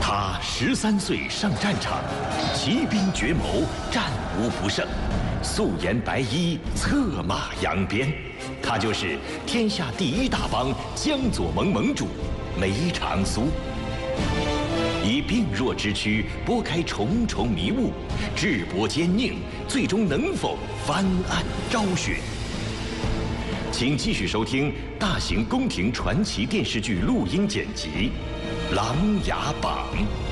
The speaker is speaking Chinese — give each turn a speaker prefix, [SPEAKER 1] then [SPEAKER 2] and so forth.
[SPEAKER 1] 他13岁上战场，骑兵绝谋，战无不胜，素颜白衣，策马扬鞭。他就是天下第1大帮江左盟盟主梅长苏。以病弱之躯拨开重重迷雾，智搏坚佞，最终能否翻案昭雪？请继续收听大型宫廷传奇电视剧录音剪辑《琅琊榜》。